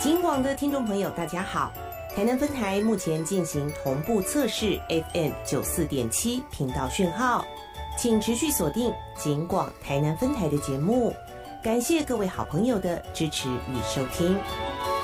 金广的听众朋友，大家好。台南分台目前进行同步测试 FM 94.7频道讯号，请持续锁定金广台南分台的节目。感谢各位好朋友的支持与收听。